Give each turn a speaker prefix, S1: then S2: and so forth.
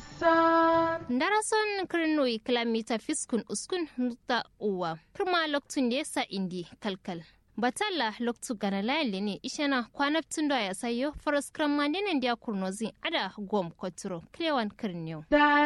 S1: Darason kirnoi kilomita fiskun uskun nuta uwa. Kirma loktun da yasa indi kalkal. Batalla loktu gana layali ne ishana kwanaptun da ya sayo faras kramandinin dia kurnozin ada gom koturo klewan kirniyo.